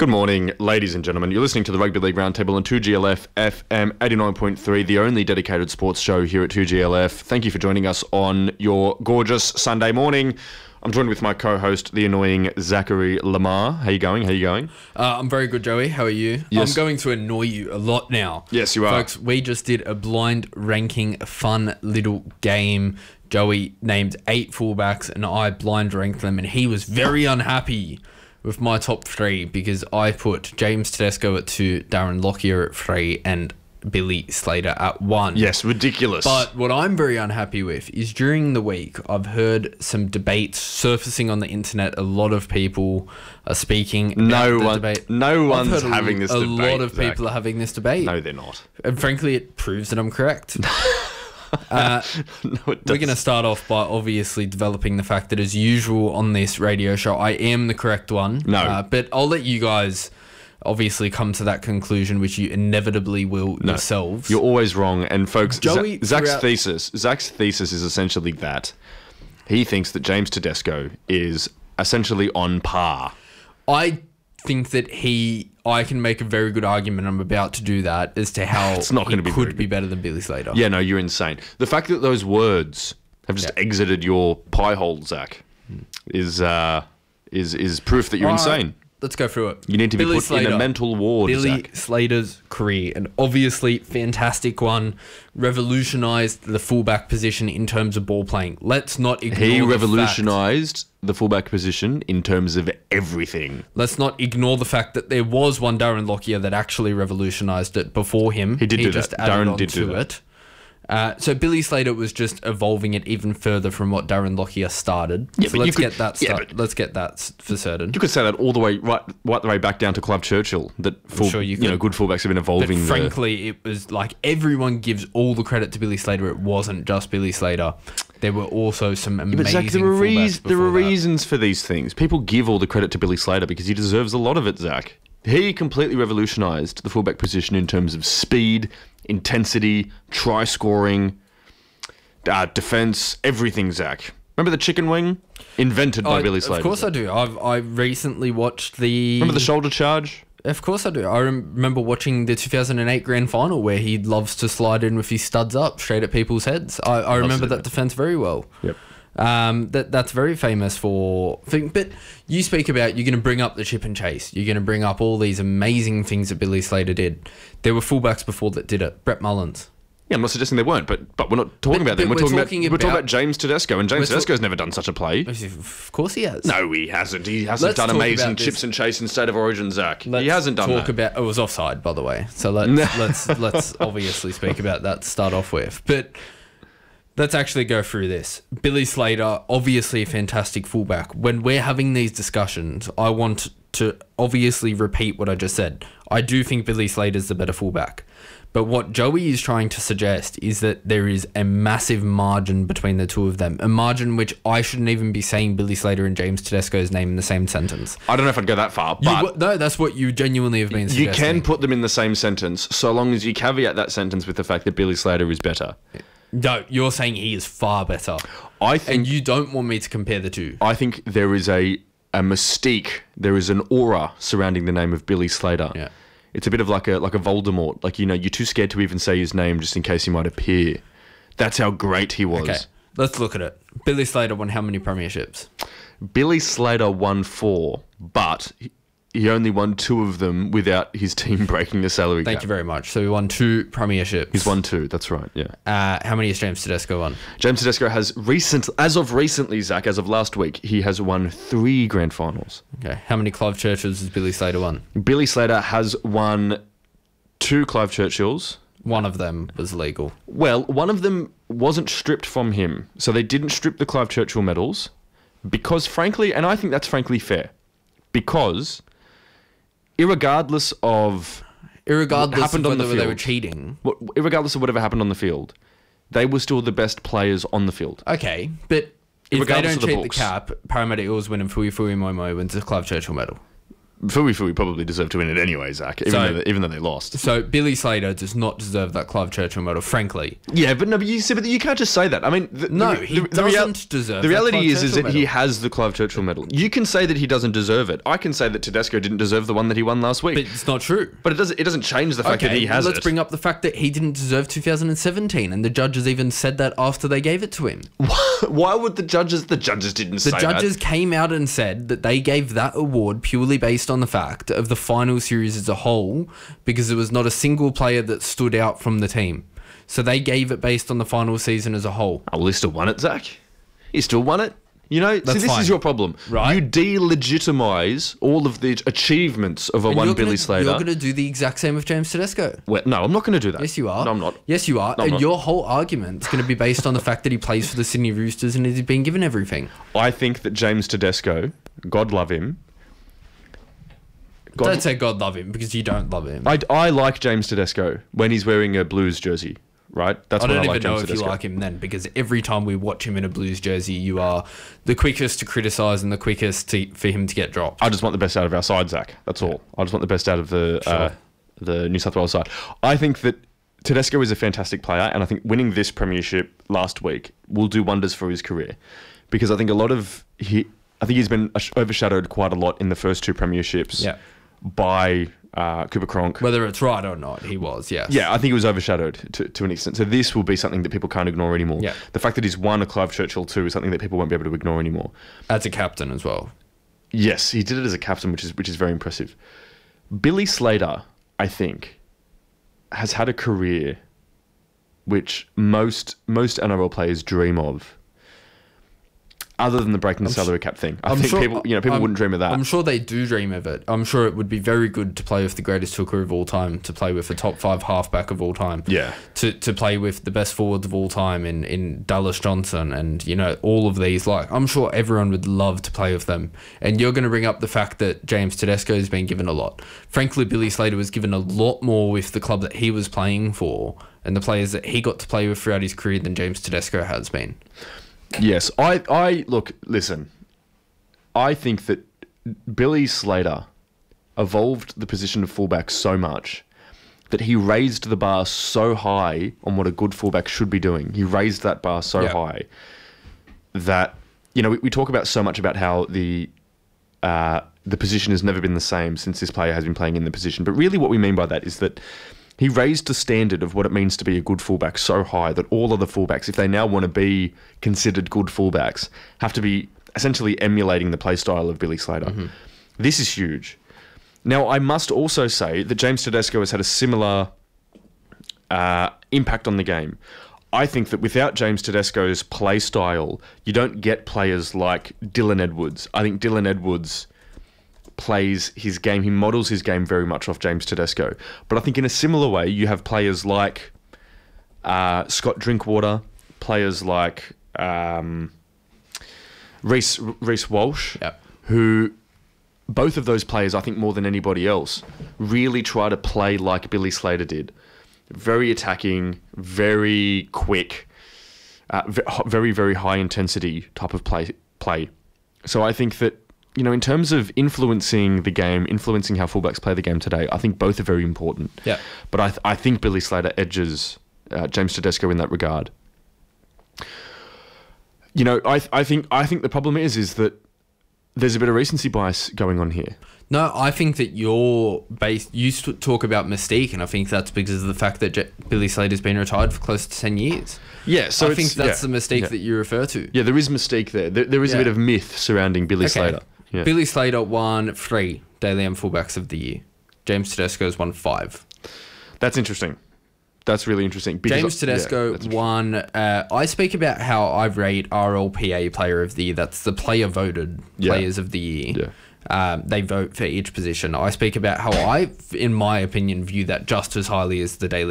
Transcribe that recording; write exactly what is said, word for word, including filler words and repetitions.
Good morning, ladies and gentlemen. You're listening to the Rugby League Roundtable on two G L F F M eighty-nine point three, the only dedicated sports show here at two G L F. Thank you for joining us on your gorgeous Sunday morning. I'm joined with my co-host, the annoying Zachary Lamar. How you going? How you going? Uh, I'm very good, Joey. How are you? Yes. I'm going to annoy you a lot now. Yes, you are. Folks, we just did a blind ranking fun little game. Joey named eight fullbacks and I blind ranked them, and he was very unhappy with my top three because I put James Tedesco at two, Darren Lockyer at three, and Billy Slater at one. Yes, ridiculous. But what I'm very unhappy with is during the week, I've heard some debates surfacing on the internet. A lot of people are speaking about no the one, debate. no I've one's heard a, having this a debate. A lot of Zach. people are having this debate. No, they're not. And frankly, it proves that I'm correct. Uh, no, it we're doesn't. going to start off by obviously developing the fact that, as usual on this radio show, I am the correct one. No. Uh, but I'll let you guys obviously come to that conclusion, which you inevitably will No, yourselves. You're always wrong. And folks, Joey, Zach, Zach's throughout- thesis, Zach's thesis is essentially that he thinks that James Tedesco is essentially on par. I think that he, I can make a very good argument. I'm about to do that as to how It's not he gonna be very could be better than Billy Slater. Yeah, no, you're insane. The fact that those words have just Yeah. exited your pie hole, Zach, is uh, is is proof that you're All right, insane. let's go through it. You need to be Billy put in Slater. a mental ward, Billy Zach. Slater's career, an obviously fantastic one, revolutionised the fullback position in terms of ball playing. Let's not ignore He the revolutionised fact, the fullback position in terms of everything. let's not ignore the fact that there was one Darren Lockyer that actually revolutionised it before him. He did do just that. added Darren on did to do that. it. Uh, so Billy Slater was just evolving it even further from what Darren Lockyer started. Yeah, so but you let's could- get that. yeah, Start, but- let's get that s- for certain. You could say that all the way right, right the way back down to Clive Churchill. That full, sure you you, know, could. good fullbacks have been But evolving. the, frankly, it was like everyone gives all the credit to Billy Slater. It wasn't just Billy Slater. There were also some amazing but Zach, there are, fullbacks reas- there are before that. reasons for these things. People give all the credit to Billy Slater because he deserves a lot of it, Zach. He completely revolutionised the fullback position in terms of speed, intensity, try scoring, uh, defence, everything, Zach. Remember the chicken wing? Invented by I- Billy Slater. Of course Zach. I do. I've I recently watched the... Remember the shoulder charge? Of course I do. I rem- remember watching the two thousand eight grand final where he loves to slide in with his studs up straight at people's heads. I, I remember it, that mate. defence very well. Yep. Um, that that's very famous for, for. But you speak about you're going to bring up the chip and chase. You're going to bring up all these amazing things that Billy Slater did. There were fullbacks before that did it. Brett Mullins. Yeah, I'm not suggesting they weren't, but but we're not talking But- about them. but We're, we're talking, talking about, we're talking about- about James Tedesco, and James We're talk- Tedesco's never done such a play. Of course he has. No, he hasn't. He hasn't Let's done talk amazing about this. chips and chase in State of Origin, Zach. Let's he hasn't done talk that. about it was offside, by the way. So let's let's let's obviously speak about that to start off with. But let's actually go through this. Billy Slater, obviously a fantastic fullback. When we're having these discussions, I want to obviously repeat what I just said. I do think Billy Slater's the better fullback. But what Joey is trying to suggest is that there is a massive margin between the two of them. A margin which I shouldn't even be saying Billy Slater and James Tedesco's name in the same sentence. I don't know if I'd go that far, You, but w- no, that's what you genuinely have been you suggesting. can put them in the same sentence, so long as you caveat that sentence with the fact that Billy Slater is better. No, you're saying he is far better. I think And you don't want me to compare the two. I think there is a a mystique, there is an aura surrounding the name of Billy Slater. Yeah. It's a bit of like a like a Voldemort. Like, you know, you're too scared to even say his name just in case he might appear. That's how great he was. Okay, let's look at it. Billy Slater won how many premierships? Billy Slater won four, but he- he only won two of them without his team breaking the salary Thank cap. you very much. So he won two premierships. He's won two, that's right, yeah. Uh, how many has James Tedesco won? James Tedesco has recent, as of recently, Zach, as of last week, he has won three grand finals. Okay. How many Clive Churchills has Billy Slater won? Billy Slater has won two Clive Churchills. One of them was legal. Well, one of them wasn't stripped from him. So they didn't strip the Clive Churchill medals because, frankly, and I think that's frankly fair, because irregardless of Irregardless happened of on the whether they were field. cheating. what, regardless of whatever happened on the field, they were still the best players on the field. Okay, but if they Regardless don't of the cheat the books. cap, Parramatta Eels win and Fui Fui Momo wins the Clive Churchill medal. Fui Fui probably deserved to win it anyway, Zach, even, So- though, they, even though they lost. So Billy Slater does not deserve that Clive Churchill medal, frankly. Yeah, but no, but you, see, but you can't just say that. I mean, the, No, the, he the, the, real- doesn't deserve The that reality Clive is, is Churchill that he medal. has the Clive Churchill medal. You can say that he doesn't deserve it. I can say that Tedesco didn't deserve the one that he won last week. But But, it's not true. it doesn't. It doesn't change the fact that he has let's it. bring up the fact that he didn't deserve two thousand seventeen, and the judges even said that after they gave it to him. Why would the judges? The judges didn't The say judges that. came out and said that they gave that award purely based on the fact of the final series as a whole, because there was not a single player that stood out from the team. So they gave it based on the final season as a whole. Oh, well, he still won it, Zach. He still won it. You know, see, That's this fine. is your problem. Right. You delegitimize all of the achievements of a And one you're Billy gonna, Slater. You're going to do the exact same with James Tedesco. Well, no, I'm not going to do that. Yes, you are. No, I'm not. Yes, you are. No, I'm and not. your whole argument is going to be based on the fact that he plays for the Sydney Roosters and he's been given everything. I think that James Tedesco, God love him. God, Don't say God love him, because you don't love him. I, I like James Tedesco when he's wearing a Blues jersey, right? That's I when don't I even like know James if Tedesco. you like him then, because every time we watch him in a Blues jersey, you are the quickest to criticise and the quickest to, for him to get dropped. I just want the best out of our side, Zach. That's all. I just want the best out of the uh, Sure. the New South Wales side. I think that Tedesco is a fantastic player, and I think winning this premiership last week will do wonders for his career, because I think a lot of he, I think he's been overshadowed quite a lot in the first two premierships Yeah. by uh, Cooper Cronk. Whether it's right or not, he was, yes. Yeah, I think he was overshadowed to, to an extent. So this will be something that people can't ignore anymore. Yeah. The fact that he's won a Clive Churchill too is something that people won't be able to ignore anymore. As a captain as well. Yes, he did it as a captain, which is which is very impressive. Billy Slater, I think, has had a career which most most N R L players dream of. Other than the breaking the salary cap thing, I I'm think sure- people, you know, people I'm- wouldn't dream of that. I'm sure they do dream of it. I'm sure it would be very good to play with the greatest hooker of all time, to play with a top five halfback of all time. Yeah. To to play with the best forwards of all time in, in Dallas Johnson and, you know, all of these. Like, I'm sure everyone would love to play with them. And you're going to bring up the fact that James Tedesco has been given a lot. Frankly, Billy Slater was given a lot more with the club that he was playing for and the players that he got to play with throughout his career than James Tedesco has been. Yes, I, I look, listen, I think that Billy Slater evolved the position of fullback so much that he raised the bar so high on what a good fullback should be doing. He raised that bar so Yeah. high that, you know, we, we talk about so much about how the uh, the position has never been the same since this player has been playing in the position. But really what we mean by that is that he raised the standard of what it means to be a good fullback so high that all other fullbacks, if they now want to be considered good fullbacks, have to be essentially emulating the play style of Billy Slater. Mm-hmm. This is huge. Now, I must also say that James Tedesco has had a similar uh, impact on the game. I think that without James Tedesco's play style, you don't get players like Dylan Edwards. I think Dylan Edwards plays his game, he models his game very much off James Tedesco. But I think in a similar way, you have players like uh, Scott Drinkwater, players like um, Reece, Reece Walsh, Yep. who both of those players, I think more than anybody else, really try to play like Billy Slater did. Very attacking, very quick, uh, ve- very, very high intensity type of play. play. So I think that, you know, in terms of influencing the game, influencing how fullbacks play the game today, I think both are very important. Yeah. But I, th- I think Billy Slater edges uh, James Tedesco in that regard. You know, I, th- I think, I think the problem is, is that there's a bit of recency bias going on here. No, I think that you're based. You st- talk about mystique, and I think that's because of the fact that J- Billy Slater's been retired for close to ten years. Yeah, so I it's- think that's yeah, the mystique yeah. that you refer to. Yeah, there is mystique there. There, there is Yeah. a bit of myth surrounding Billy Slater. Yeah. Billy Slater won three Daily M fullbacks of the year. James Tedesco's won five. That's interesting. That's really interesting. because- James yeah, Tedesco that's interesting. won. Uh, I speak about how I rate R L P A Player of the Year. That's the player voted Yeah. players of the year. Yeah. Um, they vote for each position. I speak about how I, in my opinion, view that just as highly as the Daily